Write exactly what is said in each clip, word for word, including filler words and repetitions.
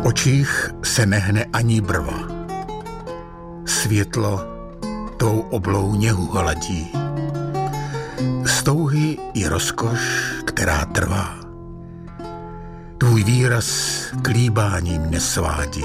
očích se nehne ani brva. Světlo tou oblou něhu hladí. Z touhy i rozkoš, která trvá. Tvůj výraz k líbání mě svádí.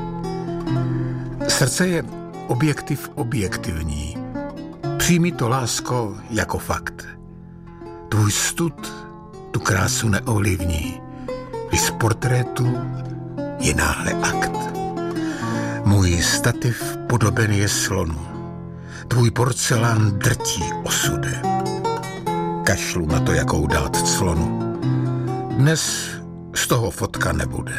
Srdce je objektiv objektivní. Přijmi to, lásko, jako fakt. Tvůj stud tu krásu neovlivní, když z portrétu je náhle akt. Můj stativ podoben je slonu, tvůj porcelán drtí osude. Kašlu na to, jakou dát clonu. Dnes z toho fotka nebude.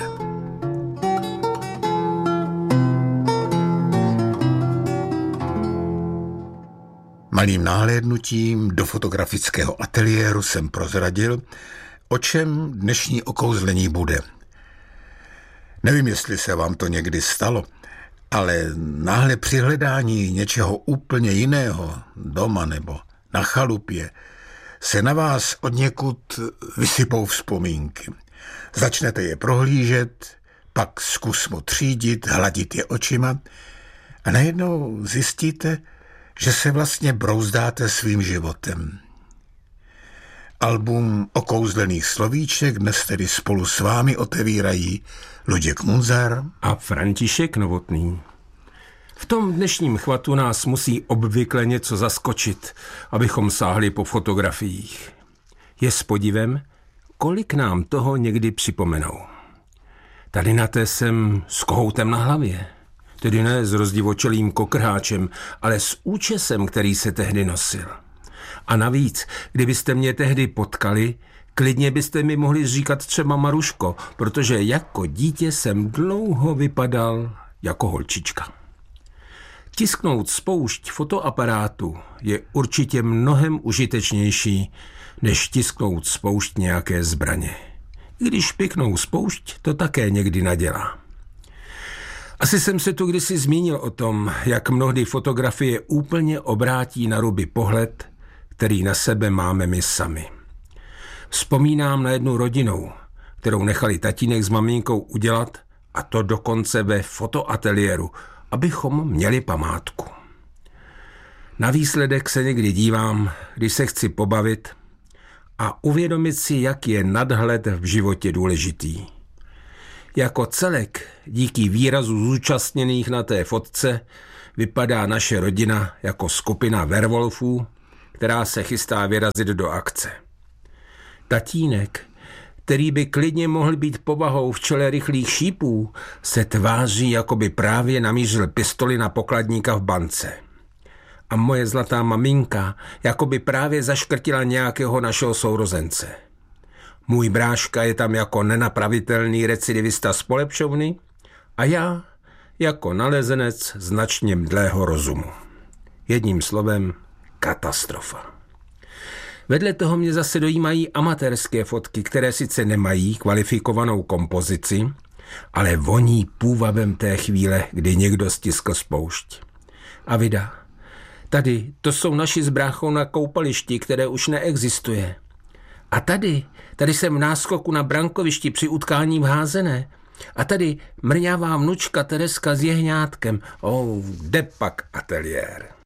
Malým náhlédnutím do fotografického ateliéru jsem prozradil, o čem dnešní okouzlení bude. Nevím, jestli se vám to někdy stalo, ale náhle při hledání něčeho úplně jiného, doma nebo na chalupě, se na vás odněkud vysypou vzpomínky. Začnete je prohlížet, pak zkusmo třídit, hladit je očima a najednou zjistíte, že se vlastně brouzdáte svým životem. Album okouzlených slovíček dnes tedy spolu s vámi otevírají Luděk Munzar a František Novotný. V tom dnešním chvatu nás musí obvykle něco zaskočit, abychom sáhli po fotografiích. Je s podivem, kolik nám toho někdy připomenou. Tady na té jsem s kohoutem na hlavě. Tedy ne s rozdivočelým kokrháčem, ale s účesem, který se tehdy nosil. A navíc, kdybyste mě tehdy potkali, klidně byste mi mohli říkat třeba Maruško, protože jako dítě jsem dlouho vypadal jako holčička. Tisknout spoušť fotoaparátu je určitě mnohem užitečnější, než tisknout spoušť nějaké zbraně. I když pěknou spoušť to také někdy nadělá. Asi jsem se tu kdysi zmínil o tom, jak mnohdy fotografie úplně obrátí na ruby pohled, který na sebe máme my sami. Vzpomínám na jednu rodinu, kterou nechali tatínek s maminkou udělat, a to dokonce ve fotoateliéru, abychom měli památku. Na výsledek se někdy dívám, když se chci pobavit a uvědomit si, jak je nadhled v životě důležitý. Jako celek, díky výrazu zúčastněných na té fotce, vypadá naše rodina jako skupina werwolfů, která se chystá vyrazit do akce. Tatínek, který by klidně mohl být povahou v čele rychlých šípů, se tváří, jako by právě namířil pistoli na pokladníka v bance. A moje zlatá maminka, jako by právě zaškrtila nějakého našeho sourozence. Můj bráška je tam jako nenapravitelný recidivista z polepšovny a já jako nalezenec značně mdlého rozumu. Jedním slovem katastrofa. Vedle toho mě zase dojímají amatérské fotky, které sice nemají kvalifikovanou kompozici, ale voní půvabem té chvíle, kdy někdo stiskl spoušť. A vida, tady to jsou naši s bráchou na koupališti, které už neexistuje. A tady, tady jsem v náskoku na brankovišti při utkání v házené. A tady mrňavá vnučka Tereska s jehňátkem. Oh, kde pak ateliér.